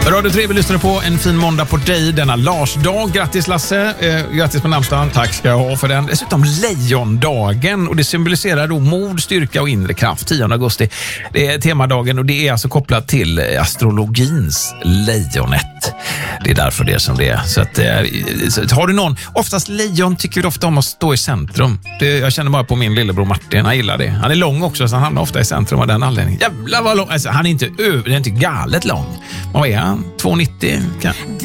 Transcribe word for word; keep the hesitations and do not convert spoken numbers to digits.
Radio tre, vi lyssnar på en fin måndag på dig denna Lars-dag. Grattis Lasse, eh, grattis på namnsdagen. Tack ska jag ha för den. Dessutom lejondagen, och det symboliserar då mod, styrka och inre kraft. tionde augusti, det är temadagen, och det är alltså kopplat till astrologins lejonet. Det är därför det är som det är. Så att, eh, så har du någon, oftast lejon tycker vi ofta om att stå i centrum. Det, jag känner bara på min lillebror Martin, han gillar det. Han är lång också, så han hamnar ofta i centrum av den anledningen. Jävlar vad lång, alltså, han är inte över, det är inte galet lång. Vad är han? två nittio kan.